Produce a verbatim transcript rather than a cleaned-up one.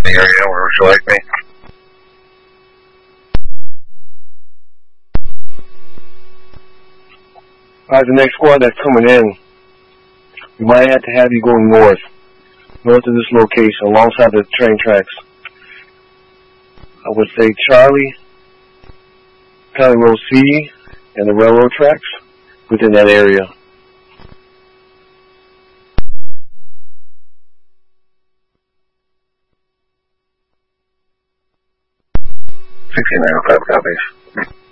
the area. Where would you like me? Alright, the next squad that's coming in, we might have to have you going north. North of this location, alongside the train tracks. I would say Charlie, County Road C, and the railroad tracks within that area. sixty-nine oh five copies.